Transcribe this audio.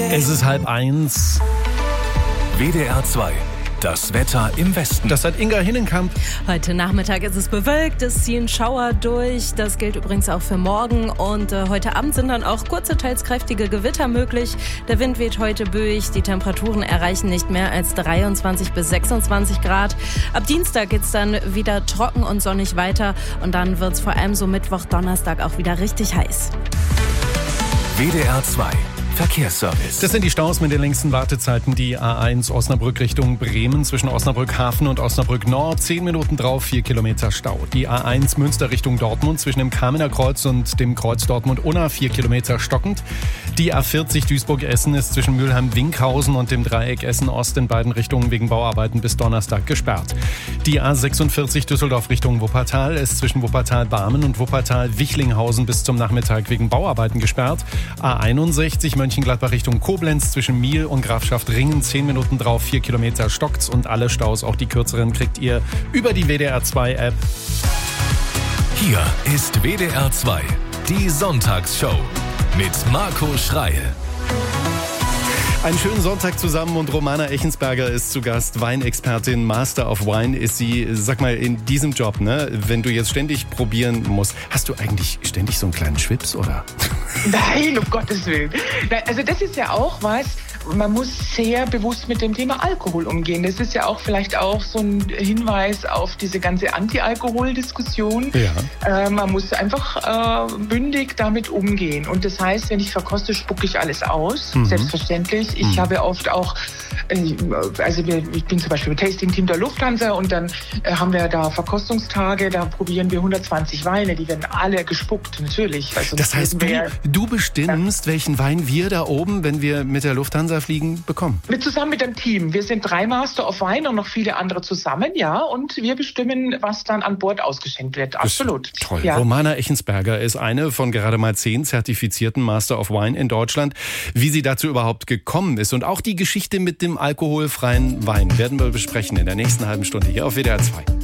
Es ist 12:30. WDR 2. Das Wetter im Westen. Das hat Inga Hinnenkamp. Heute Nachmittag ist es bewölkt, es ziehen Schauer durch. Das gilt übrigens auch für morgen. Und heute Abend sind dann auch kurze, teils kräftige Gewitter möglich. Der Wind weht heute böig. Die Temperaturen erreichen nicht mehr als 23 bis 26 Grad. Ab Dienstag geht's dann wieder trocken und sonnig weiter. Und dann wird's vor allem so Mittwoch, Donnerstag auch wieder richtig heiß. WDR 2. Verkehrsservice. Das sind die Staus mit den längsten Wartezeiten. Die A1 Osnabrück Richtung Bremen zwischen Osnabrück Hafen und Osnabrück Nord. 10 Minuten drauf, 4 Kilometer Stau. Die A1 Münster Richtung Dortmund zwischen dem Kamener Kreuz und dem Kreuz Dortmund-Unna. 4 Kilometer stockend. Die A40 Duisburg-Essen ist zwischen Mülheim-Winkhausen und dem Dreieck Essen-Ost in beiden Richtungen wegen Bauarbeiten bis Donnerstag gesperrt. Die A46 Düsseldorf Richtung Wuppertal ist zwischen Wuppertal-Barmen und Wuppertal-Wichlinghausen bis zum Nachmittag wegen Bauarbeiten gesperrt. A61 Mönchengladbach Richtung Koblenz zwischen Miel und Grafschaft Ringen. 10 Minuten drauf, 4 Kilometer stockt's und alle Staus, auch die kürzeren, kriegt ihr über die WDR 2 App. Hier ist WDR 2, die Sonntagsshow mit Marco Schreil. Einen schönen Sonntag zusammen und Romana Echensberger ist zu Gast, Weinexpertin, Master of Wine ist sie. Sag mal, in diesem Job, ne, wenn du jetzt ständig probieren musst, hast du eigentlich ständig so einen kleinen Schwips, oder? Nein, um Gottes Willen. Also das ist ja auch was, man muss sehr bewusst mit dem Thema Alkohol umgehen. Das ist ja auch vielleicht auch so ein Hinweis auf diese ganze Anti-Alkohol-Diskussion. Ja. Man muss einfach bündig damit umgehen. Und das heißt, wenn ich verkoste, spucke ich alles aus, selbstverständlich. Ich habe oft auch, also ich bin zum Beispiel im Tasting-Team der Lufthansa und dann haben wir da Verkostungstage, da probieren wir 120 Weine, die werden alle gespuckt, natürlich. Das heißt, du bestimmst, welchen Wein wir da oben, wenn wir mit der Lufthansa fliegen, bekommen? Zusammen mit dem Team. Wir sind 3 Master of Wine und noch viele andere zusammen, ja. Und wir bestimmen, was dann an Bord ausgeschenkt wird. Absolut. Toll. Ja. Romana Echensberger ist eine von gerade mal 10 zertifizierten Master of Wine in Deutschland. Wie sie dazu überhaupt gekommen ist und auch die Geschichte mit dem alkoholfreien Wein werden wir besprechen in der nächsten halben Stunde hier auf WDR 2.